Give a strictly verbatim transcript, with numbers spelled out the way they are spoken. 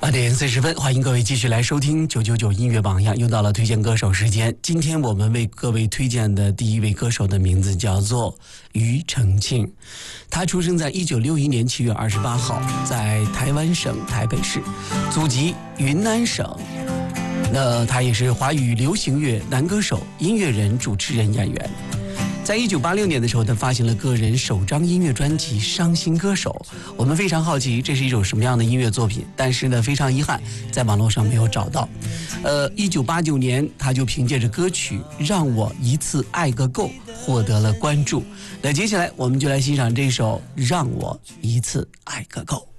八点四十分，欢迎各位继续来收听九九九音乐榜样，又到了推荐歌手时间。今天我们为各位推荐的第一位歌手的名字叫做庾澄庆，他出生在一九六一年七月二十八号，在台湾省台北市，祖籍云南省。那他也是华语流行乐男歌手、音乐人、主持人、演员。在一九八六年的时候，他发行了个人首张音乐专辑《伤心歌手》。我们非常好奇这是一首什么样的音乐作品，但是呢，非常遗憾，在网络上没有找到。呃，一九八九年，他就凭借着歌曲《让我一次爱个够》获得了关注。那接下来，我们就来欣赏这首《让我一次爱个够》。